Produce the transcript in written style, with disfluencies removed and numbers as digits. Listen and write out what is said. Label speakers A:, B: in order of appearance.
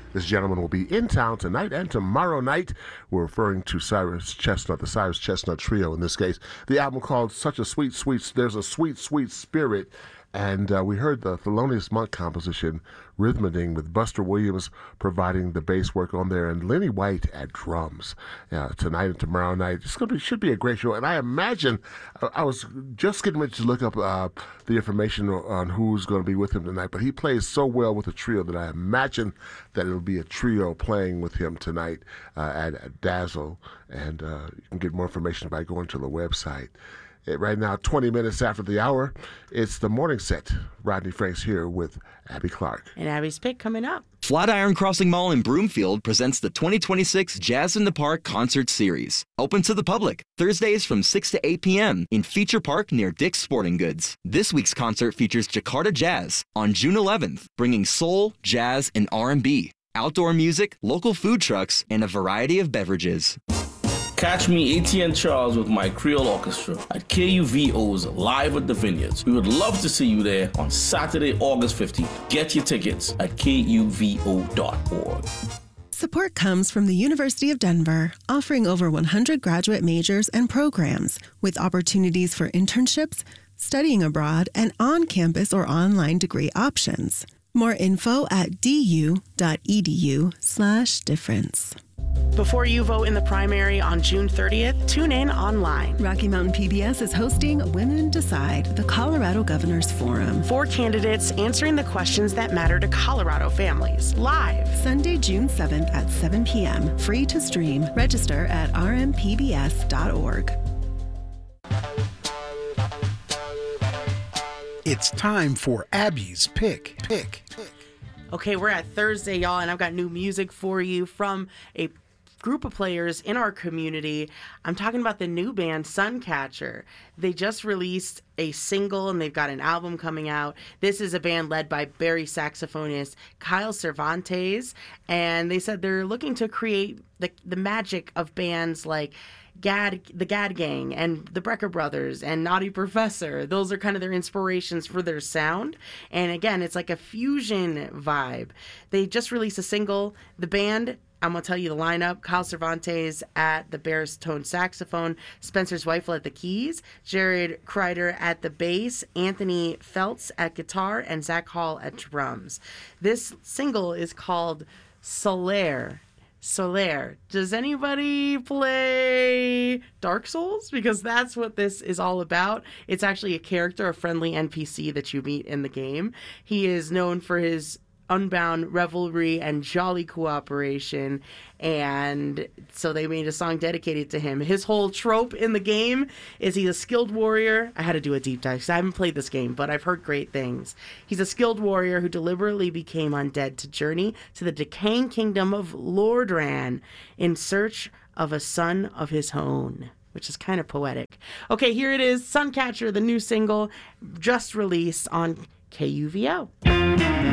A: This gentleman will be in town tonight and tomorrow night. We're referring to Cyrus Chestnut, the Cyrus Chestnut Trio in this case. The album called Such a Sweet, Sweet, There's a Sweet, Sweet Spirit. And we heard the Thelonious Monk composition, Rhythmiding, with Buster Williams providing the bass work on there, and Lenny White at drums. Tonight and tomorrow night. Should be a great show. And I imagine, I was just getting ready to look up the information on who's going to be with him tonight, but he plays so well with the trio that I imagine that it'll be a trio playing with him tonight at Dazzle. And you can get more information by going to the website. Right now, 20 minutes after the hour, it's the morning set. Rodney Franks here with Abby Clark.
B: And Abby's pick coming up.
C: Flatiron Crossing Mall in Broomfield presents the 2026 Jazz in the Park Concert Series. Open to the public, Thursdays from 6 to 8 p.m. in Feature Park near Dick's Sporting Goods. This week's concert features Jakarta Jazz on June 11th, bringing soul, jazz, and R&B, outdoor music, local food trucks, and a variety of beverages.
D: Catch me, ATN Charles, with my Creole Orchestra at KUVO's Live at the Vineyards. We would love to see you there on Saturday, August 15th. Get your tickets at kuvo.org.
E: Support comes from the University of Denver, offering over 100 graduate majors and programs with opportunities for internships, studying abroad, and on-campus or online degree options. More info at du.edu/difference.
B: Before you vote in the primary on June 30th, tune in online.
E: Rocky Mountain PBS is hosting Women Decide, the Colorado Governors Forum.
B: 4 candidates answering the questions that matter to Colorado families. Live.
E: Sunday, June 7th at 7 p.m. Free to stream. Register at rmpbs.org.
F: It's time for Abby's Pick.
B: Okay, we're at Thursday, y'all, and I've got new music for you from a group of players in our community. I'm talking about the new band Suncatcher. They just released a single and they've got an album coming out. This is a band led by Barry saxophonist Kyle Cervantes, and they said they're looking to create the magic of bands like the Gad Gang and the Brecker Brothers and Naughty Professor. Those are kind of their inspirations for their sound. And again, it's like a fusion vibe. They just released a single. The band, I'm going to tell you the lineup: Kyle Cervantes at the baritone saxophone, Spencer Zweifel at the keys, Jared Kreider at the bass, Anthony Feltz at guitar, and Zach Hall at drums. This single is called Solaire. Does anybody play Dark Souls? Because that's what this is all about. It's actually a character, a friendly NPC that you meet in the game. He is known for his unbound revelry and jolly cooperation, and so they made a song dedicated to him. His whole trope in the game is he's a skilled warrior. I had to do a deep dive because I haven't played this game, but I've heard great things. He's a skilled warrior who deliberately became undead to journey to the decaying kingdom of Lordran in search of a son of his own, which is kind of poetic. Okay, here it is, Suncatcher, the new single just released on KUVO.